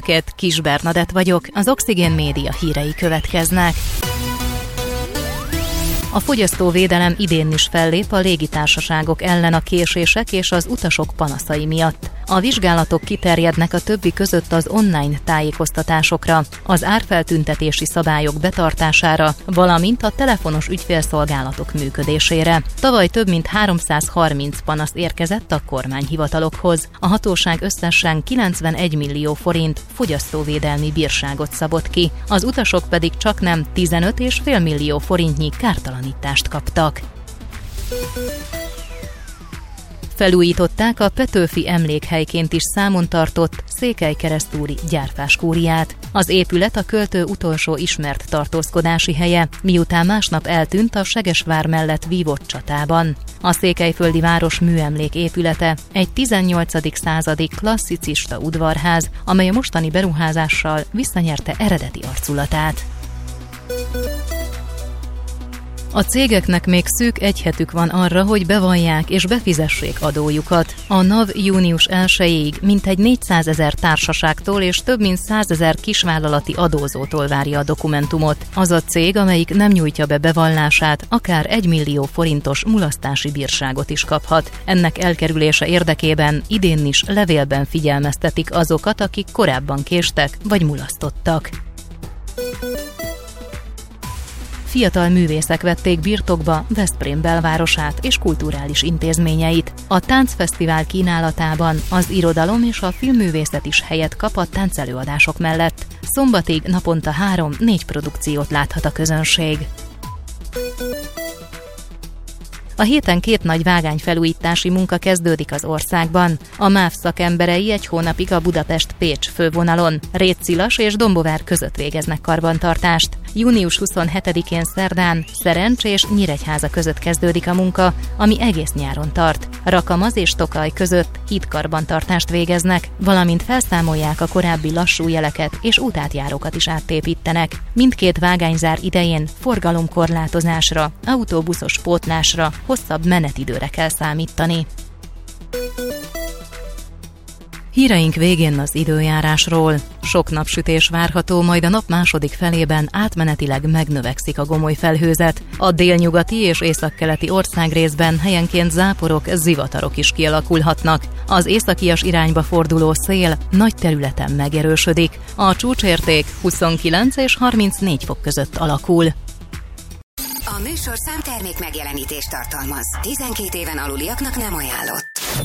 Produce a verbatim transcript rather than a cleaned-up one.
estét, Kis Bernadett vagyok, az Oxigén Média hírei következnek. A fogyasztóvédelem idén is fellép a légitársaságok ellen a késések és az utasok panaszai miatt. A vizsgálatok kiterjednek a többi között az online tájékoztatásokra, az árfeltüntetési szabályok betartására, valamint a telefonos ügyfélszolgálatok működésére. Tavaly több mint háromszázharminc panasz érkezett a kormányhivatalokhoz. A hatóság összesen kilencvenegy millió forint fogyasztóvédelmi bírságot szabott ki, az utasok pedig csaknem tizenöt egész öt millió forintnyi kártalanítást kaptak. Felújították a Petőfi emlékhelyként is számon tartott Székelykeresztúri gyárfáskúriát. Az épület a költő utolsó ismert tartózkodási helye, miután másnap eltűnt a Segesvár mellett vívott csatában. A székelyföldi város műemlék épülete egy tizennyolcadik századi klasszicista udvarház, amely a mostani beruházással visszanyerte eredeti arculatát. A cégeknek még szűk egy hetük van arra, hogy bevallják és befizessék adójukat. A NAV június elsejéig mintegy négyszázezer társaságtól és több mint százezer kisvállalati adózótól várja a dokumentumot. Az a cég, amelyik nem nyújtja be bevallását, akár egy millió forintos mulasztási bírságot is kaphat. Ennek elkerülése érdekében idén is levélben figyelmeztetik azokat, akik korábban késtek vagy mulasztottak. Fiatal művészek vették birtokba Veszprém belvárosát és kulturális intézményeit. A táncfesztivál kínálatában az irodalom és a filmművészet is helyet kap a táncelőadások mellett. Szombatig naponta három-négy produkciót láthat a közönség. A héten két nagy vágányfelújítási munka kezdődik az országban. A MÁV szakemberei egy hónapig a Budapest-Pécs fővonalon, Rétszilas és Dombovár között végeznek karbantartást. június huszonhetedikén szerdán Szerencs és Nyíregyháza között kezdődik a munka, ami egész nyáron tart. Rakamaz és Tokaj között hídkarbantartást végeznek, valamint felszámolják a korábbi lassú jeleket és útátjárókat is áttépítenek. Mindkét vágányzár idején forgalomkorlátozásra, autóbuszos pótlásra, hosszabb menetidőre kell számítani. Híreink végén az időjárásról. Sok napsütés várható, majd a nap második felében átmenetileg megnövekszik a gomoly felhőzet. A délnyugati és északkeleti országrészben helyenként záporok, zivatarok is kialakulhatnak. Az északias irányba forduló szél nagy területen megerősödik. A csúcsérték huszonkilenc és harmincnégy fok között alakul. A műsorszám termék megjelenítést tartalmaz. tizenkét éven aluliaknak nem ajánlott.